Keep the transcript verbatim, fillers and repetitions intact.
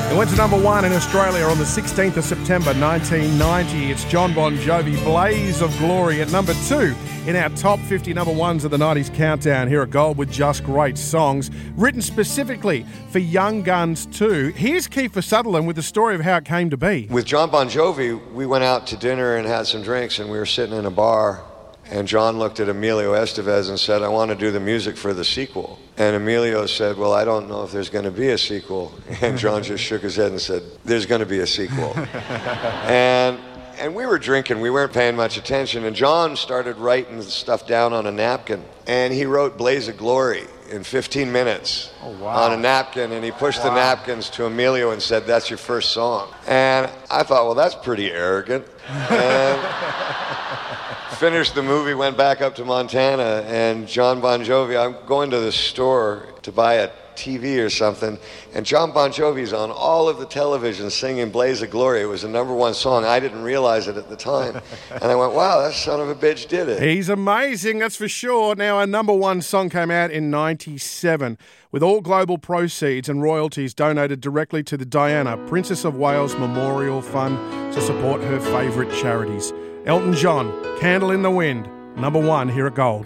It went to number one in Australia on the sixteenth of September nineteen ninety. It's John Bon Jovi, Blaze of Glory, at number two in our top fifty number ones of the nineties countdown here at Gold with Just Great Songs, written specifically for Young Guns too. Here's Kiefer Sutherland with the story of how it came to be. With John Bon Jovi, we went out to dinner and had some drinks, and we were sitting in a bar, and John looked at Emilio Estevez and said, "I want to do the music for the sequel." And Emilio said, "Well, I don't know if there's going to be a sequel." And John just shook his head and said, "There's going to be a sequel." and and we were drinking. We weren't paying much attention. And John started writing stuff down on a napkin. And he wrote Blaze of Glory in fifteen minutes oh, wow. on a napkin. And he pushed wow. the napkins to Emilio and said, "That's your first song." And I thought, well, that's pretty arrogant. And finished the movie, went back up to Montana, and John Bon Jovi, I'm going to the store to buy a T V or something, and John Bon Jovi's on all of the television singing Blaze of Glory. It was the number one song. I didn't realize it at the time. And I went, wow, that son of a bitch did it. He's amazing, that's for sure. Now, our number one song came out in ninety-seven, with all global proceeds and royalties donated directly to the Diana, Princess of Wales Memorial Fund to support her favourite charities. Elton John, Candle in the Wind, number one here at Gold.